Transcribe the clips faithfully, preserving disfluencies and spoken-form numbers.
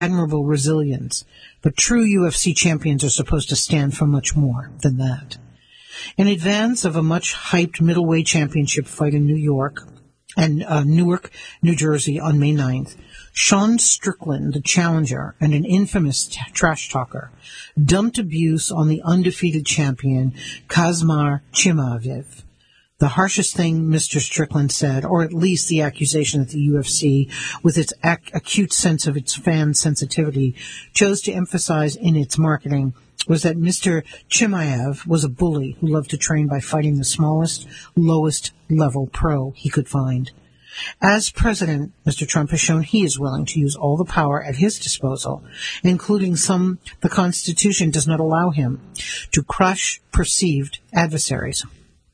admirable resilience, but true U F C champions are supposed to stand for much more than that. In advance of a much-hyped middleweight championship fight in New York and uh, Newark, New Jersey on May ninth, Sean Strickland, the challenger and an infamous t- trash talker, dumped abuse on the undefeated champion Khamzat Chimaev. The harshest thing Mister Strickland said, or at least the accusation that the U F C, with its ac- acute sense of its fan sensitivity, chose to emphasize in its marketing, was that Mister Chimaev was a bully who loved to train by fighting the smallest, lowest level pro he could find. As president, Mister Trump has shown he is willing to use all the power at his disposal, including some the Constitution does not allow him, to crush perceived adversaries.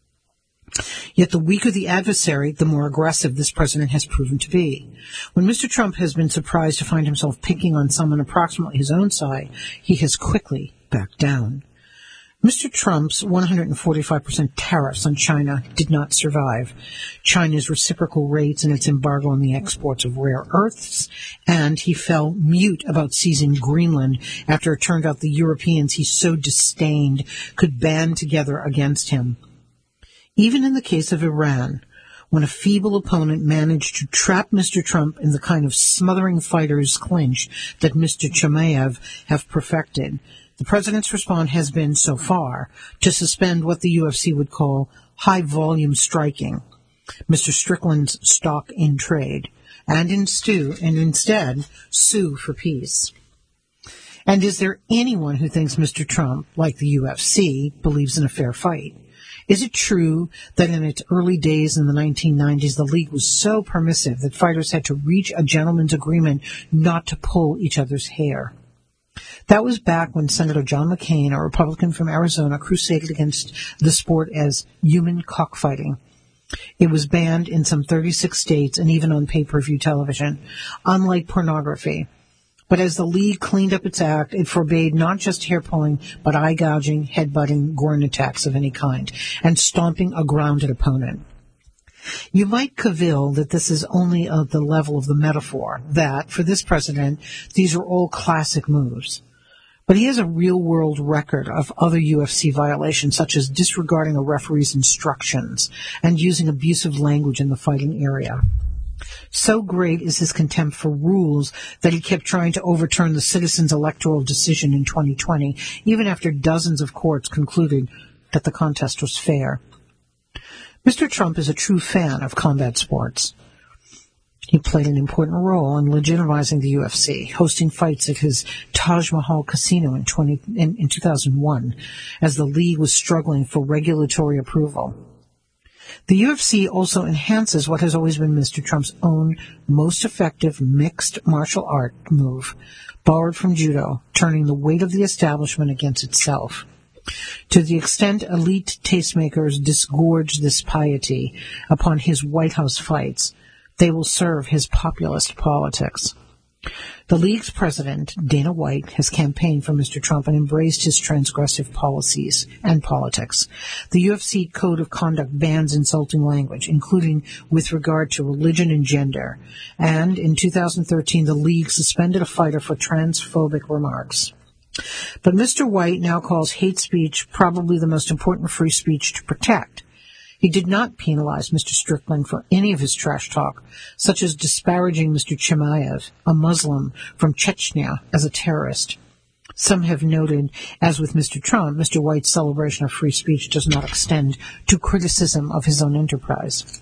Yet the weaker the adversary, the more aggressive this president has proven to be. When Mister Trump has been surprised to find himself picking on someone approximately his own side, he has quickly backed down. Mister Trump's one hundred forty-five percent tariffs on China did not survive China's reciprocal rates and its embargo on the exports of rare earths, and he fell mute about seizing Greenland after it turned out the Europeans he so disdained could band together against him. Even in the case of Iran, when a feeble opponent managed to trap Mister Trump in the kind of smothering fighter's clinch that Mister Chimaev have perfected, the president's response has been, so far, to suspend what the U F C would call high-volume striking, Mister Strickland's stock in trade, and, in stew, and instead sue for peace. And is there anyone who thinks Mister Trump, like the U F C, believes in a fair fight? Is it true that in its early days in the nineteen nineties, the league was so permissive that fighters had to reach a gentleman's agreement not to pull each other's hair? That was back when Senator John McCain, a Republican from Arizona, crusaded against the sport as human cockfighting. It was banned in some thirty-six states and even on pay-per-view television, unlike pornography. But as the league cleaned up its act, it forbade not just hair-pulling, but eye-gouging, head-butting, groin attacks of any kind, and stomping a grounded opponent. You might cavil that this is only at the level of the metaphor, that, for this president, these are all classic moves. But he has a real-world record of other U F C violations, such as disregarding a referee's instructions and using abusive language in the fighting area. So great is his contempt for rules that he kept trying to overturn the citizens' electoral decision in twenty twenty, even after dozens of courts concluded that the contest was fair. Mister Trump is a true fan of combat sports. He played an important role in legitimizing the U F C, hosting fights at his Taj Mahal casino in, twenty, in, in two thousand one, as the league was struggling for regulatory approval. The U F C also enhances what has always been Mister Trump's own most effective mixed martial art move, borrowed from judo, turning the weight of the establishment against itself. To the extent elite tastemakers disgorge this piety upon his White House fights, they will serve his populist politics. The league's president, Dana White, has campaigned for Mister Trump and embraced his transgressive policies and politics. The U F C Code of Conduct bans insulting language, including with regard to religion and gender. And in two thousand thirteen, the league suspended a fighter for transphobic remarks. But Mister White now calls hate speech probably the most important free speech to protect. He did not penalize Mister Strickland for any of his trash talk, such as disparaging Mister Chimaev, a Muslim from Chechnya, as a terrorist. Some have noted, as with Mister Trump, Mister White's celebration of free speech does not extend to criticism of his own enterprise.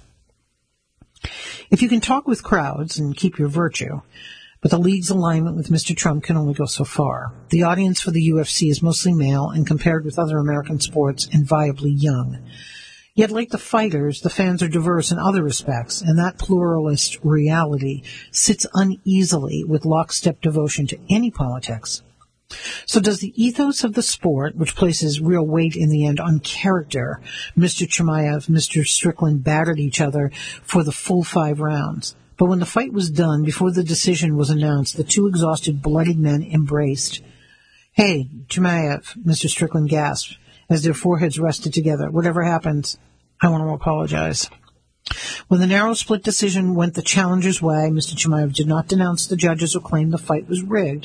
If you can talk with crowds and keep your virtue, but the league's alignment with Mister Trump can only go so far. The audience for the U F C is mostly male and, compared with other American sports, inviolably young. Yet, like the fighters, the fans are diverse in other respects, and that pluralist reality sits uneasily with lockstep devotion to any politics. So does the ethos of the sport, which places real weight in the end on character, Mister Chimaev, Mister Strickland battered each other for the full five rounds. But when the fight was done, before the decision was announced, the two exhausted, bloodied men embraced. "Hey, Chimaev," Mister Strickland gasped, as their foreheads rested together. "Whatever happens, I want to apologize." When the narrow split decision went the challenger's way, Mister Chimaev did not denounce the judges or claim the fight was rigged.